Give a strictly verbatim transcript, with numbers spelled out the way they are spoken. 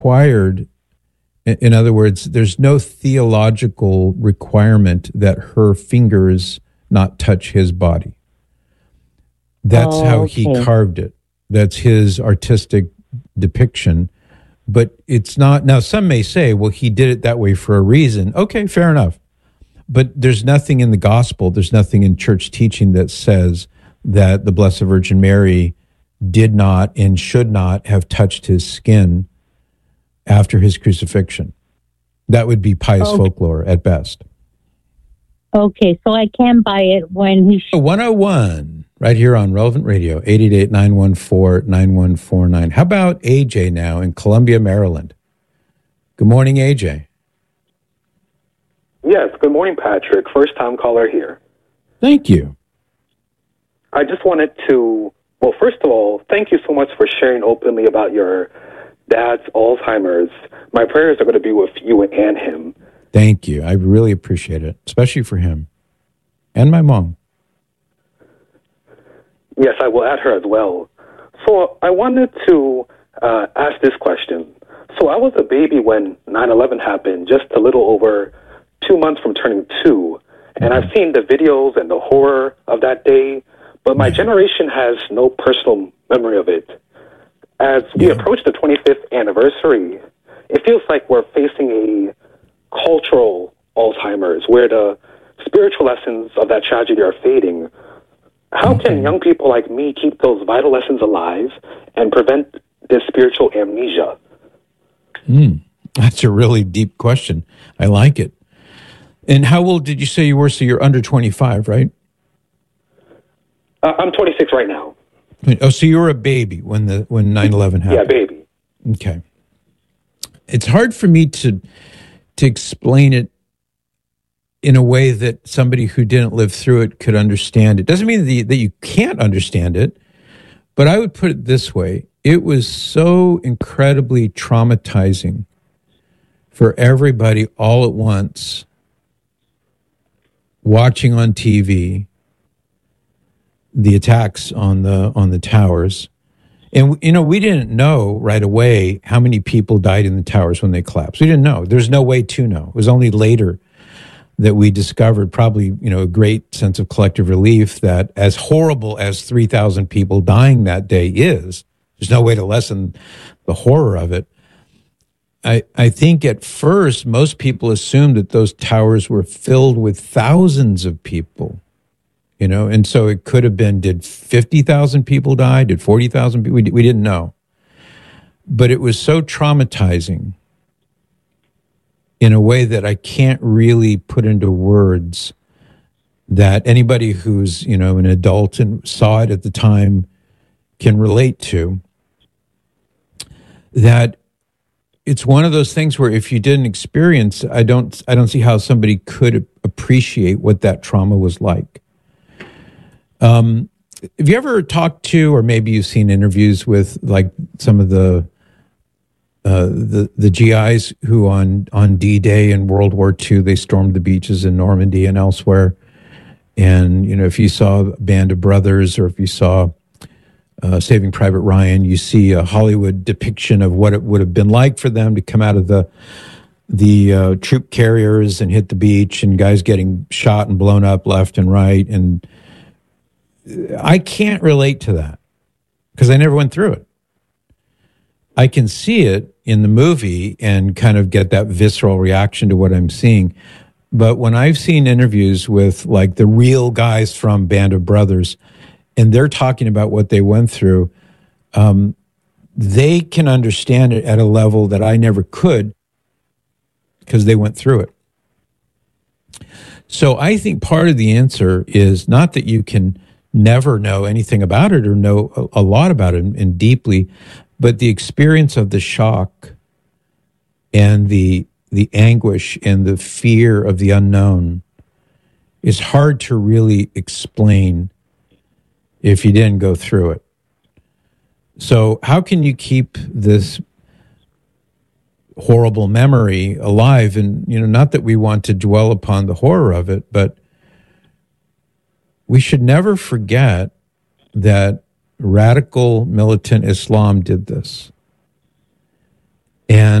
required. In other words, there's no theological requirement that her fingers not touch his body. That's oh, how okay. he carved it. That's his artistic depiction. But it's not. Now, some may say, well, he did it that way for a reason. Okay, fair enough. But there's nothing in the gospel, there's nothing in church teaching that says that the Blessed Virgin Mary did not and should not have touched his skin after his crucifixion. That would be pious okay. folklore at best. Okay, so I can buy it when he... Sh- one oh one, right here on Relevant Radio, eight eight eight, nine one four, nine one four nine. How about A J now in Columbia, Maryland? Good morning, A J. Yes, good morning, Patrick. First time caller here. Thank you. I just wanted to, well, first of all, thank you so much for sharing openly about your dad's Alzheimer's. My prayers are going to be with you and him. Thank you. I really appreciate it, especially for him and my mom. Yes, I will add her as well. So I wanted to uh, ask this question. So I was a baby when nine eleven happened, just a little over two months from turning two. And I've seen the videos and the horror of that day, but my generation has no personal memory of it. As we Yeah. approach the twenty-fifth anniversary, it feels like we're facing a cultural Alzheimer's where the spiritual lessons of that tragedy are fading. How can young people like me keep those vital lessons alive and prevent this spiritual amnesia? Mm, that's a really deep question. I like it. And how old did you say you were? So you're under twenty-five, right? Uh, I'm twenty-six right now. Oh, so you were a baby when the when nine eleven happened. Yeah, baby. Okay. It's hard for me to to explain it in a way that somebody who didn't live through it could understand it. Doesn't mean that you, that you can't understand it, but I would put it this way. It was so incredibly traumatizing for everybody all at once, watching on T V the attacks on the on the towers. And, you know, we didn't know right away how many people died in the towers when they collapsed. We didn't know. There's no way to know. It was only later that we discovered, probably, you know, a great sense of collective relief that as horrible as three thousand people dying that day is, there's no way to lessen the horror of it. I, I think at first, most people assumed that those towers were filled with thousands of people. You know, and so it could have been, did fifty thousand people die? Did forty thousand people? We, we didn't know. But it was so traumatizing in a way that I can't really put into words that anybody who's, you know, an adult and saw it at the time can relate to. That it's one of those things where if you didn't experience, I don't, I don't see how somebody could appreciate what that trauma was like. Um, have you ever talked to, or maybe you've seen interviews with, like some of the uh, the the G Is who on on D-Day in World War Two they stormed the beaches in Normandy and elsewhere, and you know if you saw Band of Brothers or if you saw uh, Saving Private Ryan, you see a Hollywood depiction of what it would have been like for them to come out of the the uh, troop carriers and hit the beach, and guys getting shot and blown up left and right. And I can't relate to that because I never went through it. I can see it in the movie and kind of get that visceral reaction to what I'm seeing. But when I've seen interviews with like the real guys from Band of Brothers and they're talking about what they went through, um, they can understand it at a level that I never could because they went through it. So I think part of the answer is not that you can never know anything about it or know a, a lot about it and, and deeply, but the experience of the shock and the the anguish and the fear of the unknown is hard to really explain if you didn't go through it. So how can you keep this horrible memory alive? And, you know, not that we want to dwell upon the horror of it, but we should never forget that radical militant Islam did this. And